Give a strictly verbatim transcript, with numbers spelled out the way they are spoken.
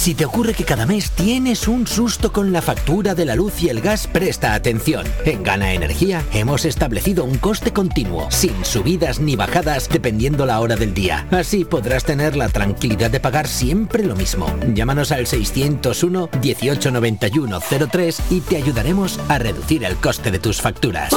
Si te ocurre que cada mes tienes un susto con la factura de la luz y el gas, presta atención. En Gana Energía hemos establecido un coste continuo, sin subidas ni bajadas, dependiendo la hora del día. Así podrás tener la tranquilidad de pagar siempre lo mismo. Llámanos al seiscientos uno, dieciocho noventa y uno cero tres y te ayudaremos a reducir el coste de tus facturas.